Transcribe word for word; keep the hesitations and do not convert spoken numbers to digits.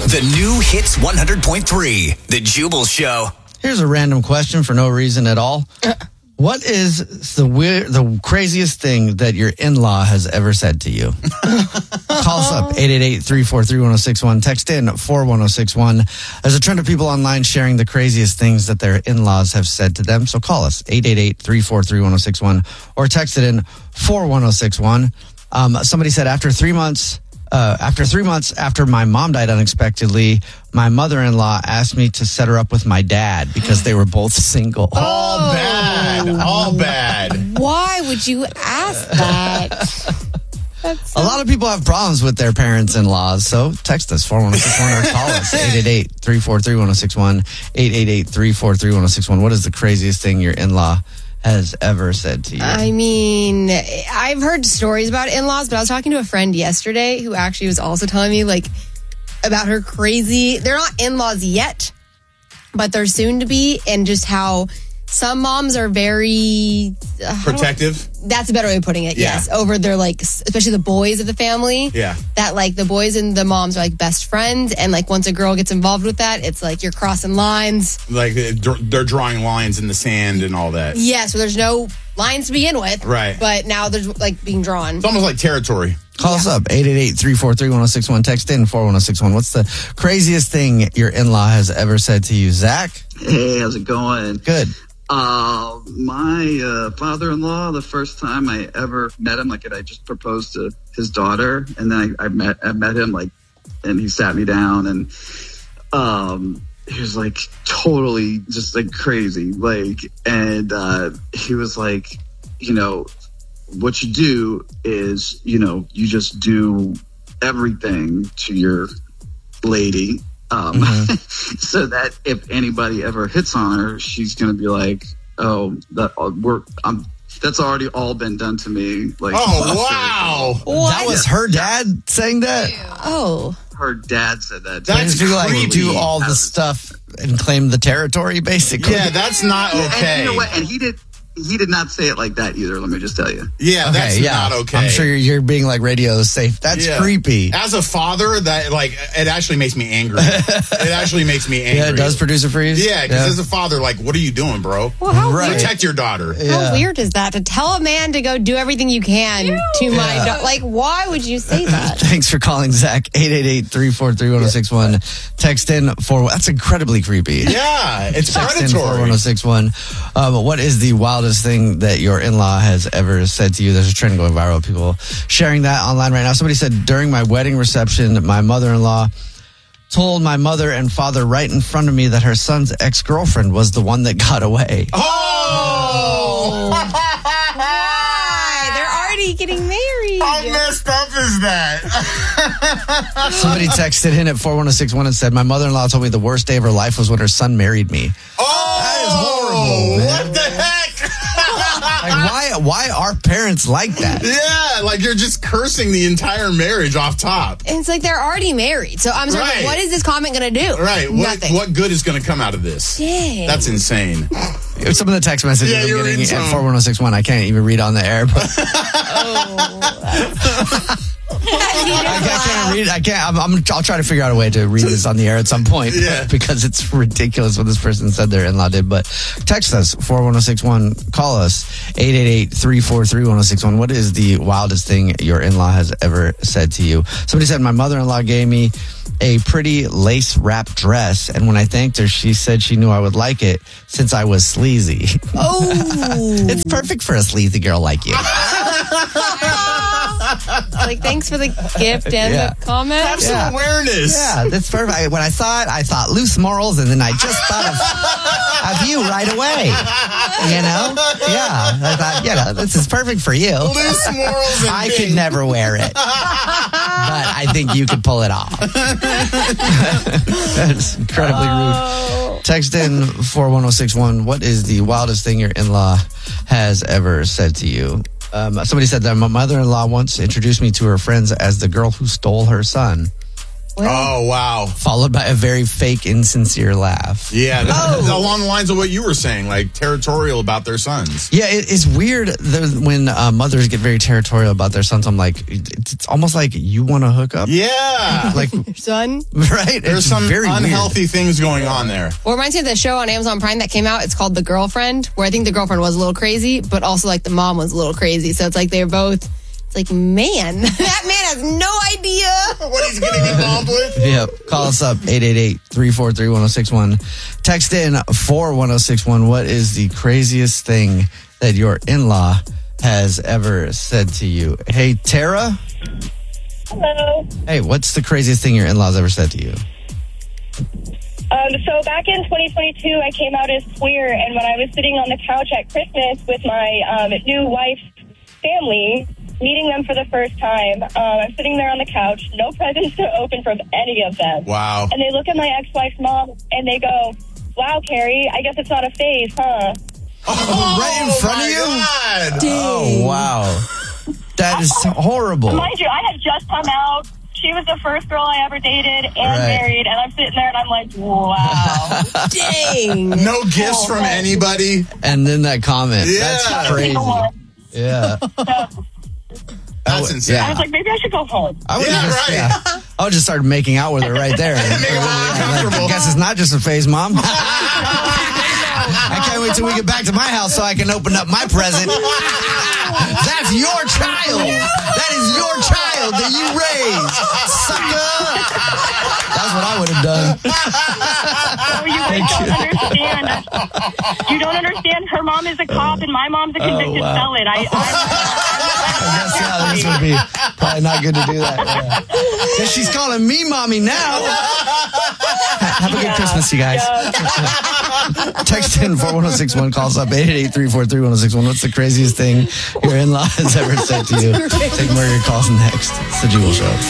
The new Hits one hundred point three, The Jubal Show. Here's a random question for no reason at all. What is the weird, the craziest thing that your in-law has ever said to you? Call us up, eight eight eight, three four three, one oh six one. Text in four one oh six one. There's a trend of people online sharing the craziest things that their in-laws have said to them. So call us, eight eight eight, three four three, one oh six one, or text it in four one oh six one. Um, somebody said after three months... Uh, after three months after my mom died unexpectedly, my mother-in-law asked me to set her up with my dad because they were both single. All oh. bad. All bad. Why would you ask that? That's so- A lot of people have problems with their parents-in-laws, so text us, four one oh six one, or call us, eight eight eight, three four three, one oh six one, eight eight eight, three four three, one oh six one. What is the craziest thing your in-law has ever said to you? I mean, I've heard stories about in-laws, but I was talking to a friend yesterday who actually was also telling me, like, about her crazy, they're not in-laws yet, but they're soon to be, and just how some moms are very... Uh, Protective? That's a better way of putting it, Yeah. yes. Over their, like, especially the boys of the family. Yeah. That, like, the boys and the moms are, like, best friends, and, like, once a girl gets involved with that, it's like you're crossing lines. Like, they're drawing lines in the sand and all that. Yeah, so there's no lines to begin with. Right. But now there's, like, being drawn. It's almost like territory. Call us up, eight eight eight, three four three, one oh six one. Text in four one oh six one. What's the craziest thing your in-law has ever said to you? Zach? Hey, how's it going? Good. Uh, my uh, father-in-law, the first time I ever met him, like I just proposed to his daughter, and then I, I met I met him, like, and he sat me down, and um, he was like totally just like crazy, like, and uh, he was like, you know, what you do is, you know, you just do everything to your lady. Um, mm-hmm. So that if anybody ever hits on her, she's going to be like, oh, that we're, I'm, that's already all been done to me. Like, oh, wow. What? That was her dad saying that? Oh. Her dad said that. That's you like creepy. do all the stuff and claim the territory, basically. Yeah, that's not okay. And you know what? And he did. He did not say it like that either. Let me just tell you. Yeah, that's okay, yeah. not okay. I'm sure you're being like radio safe. That's yeah. creepy. As a father, that like it actually makes me angry. It actually makes me angry. Yeah, it does, producer freeze. Yeah, because yeah. as a father, like, what are you doing, bro? Well, how right. Protect your daughter. How yeah. weird is that to tell a man to go do everything you can Ew. to my yeah. daughter? Like, why would you say that? Thanks for calling, Zach. eight eight eight, three four three, one oh six one. Text in for that's incredibly creepy. Yeah, it's Text predatory. in for one oh six one. Um, what is the wildest thing that your in-law has ever said to you? There's a trend going viral. People sharing that online right now. Somebody said during my wedding reception, my mother-in-law told my mother and father right in front of me that her son's ex-girlfriend was the one that got away. Oh! Why? They're already getting married. How messed up is that? Somebody texted in at four one oh six one and said, my mother-in-law told me the worst day of her life was when her son married me. Oh! That is horrible, man. What the heck? Like, why, why are parents like that? Yeah, like you're just cursing the entire marriage off top. And it's like they're already married. So I'm sorry, Right. what is this comment going to do? Right. What, Nothing. what good is going to come out of this? Dang. That's insane. Some of the text messages Yeah, I'm you're getting in at some. four one oh six one, I can't even read on the air. But I can't read. I can't. I'm, I'm, I'll try to figure out a way to read this on the air at some point. Yeah. Because it's ridiculous what this person said their in-law did. But text us four one oh six one. Call us eight eight eight, three four three, one oh six one. What is the wildest thing your in-law has ever said to you? Somebody said my mother-in-law gave me a pretty lace wrap dress, and when I thanked her, she said she knew I would like it since I was sleazy. Oh. It's perfect for a sleazy girl like you. Like, thanks for the gift and Yeah. the comment. Have some Yeah. awareness. Yeah, that's perfect. I, when I saw it, I thought loose morals, and then I just thought of, of you right away. You know? Yeah. I thought, you know, this is perfect for you. Loose morals and I pink. could never wear it. But I think you could pull it off. That's incredibly Oh. rude. Text in four one oh six one. What is the wildest thing your in-law has ever said to you? Um, somebody said that my mother-in-law once introduced me to her friends as the girl who stole her son. Oh, wow. Followed by a very fake, insincere laugh. Yeah, that, along the lines of what you were saying, like territorial about their sons. Yeah, it, it's weird the, when uh, mothers get very territorial about their sons. I'm like, it's, it's almost like you want to hook up. Yeah. Like, Your son. right? There's It's some very unhealthy weird. things going on there. Well, it reminds me of the show on Amazon Prime that came out. It's called The Girlfriend, where I think the girlfriend was a little crazy, but also like the mom was a little crazy. So it's like they're both. It's like, man, that man has no idea What he's getting involved with. Yep. Call us up, eight eight eight, three four three, one oh six one. Text in four one oh six one. What is the craziest thing that your in-law has ever said to you? Hey, Tara? Hello. Hey, what's the craziest thing your in-laws ever said to you? Um, so back in twenty twenty-two, I came out as queer, and when I was sitting on the couch at Christmas with my um, new wife's family, meeting them for the first time, um, I'm sitting there on the couch, no presents to open from any of them. Wow. And they look at my ex-wife's mom, and they go, wow, Carrie, I guess it's not a phase, huh? Oh, right in front of you? God. Oh, wow. That is horrible. Mind you, I had just come out. She was the first girl I ever dated and Right. married, and I'm sitting there and I'm like, wow. Dang. No gifts from anybody. And then that comment. Yeah. That's crazy. Yeah. That's insane. Yeah. I was like, maybe I should go home. I would Yeah, just, right. yeah. I would just start making out with her right there. Make her feel I comfortable. guess it's not just a phase, Mom. I can't wait till we get back to my house so I can open up my present. That's your child. That is your child that you raised, sucker. That's what I would have done. Oh, you guys don't understand. You don't understand. Her mom is a cop and my mom's a convicted wow. felon. I, I, I guess, yeah, this would be probably not good to do that. Yeah. Guess she's calling me mommy now. Have a good Christmas, you guys. Text in four one oh six one. Call us up eight eight eight, three four three, one oh six one. What's the craziest thing your in-law has ever said to you? Take more of your calls next. It's the Jubal Show.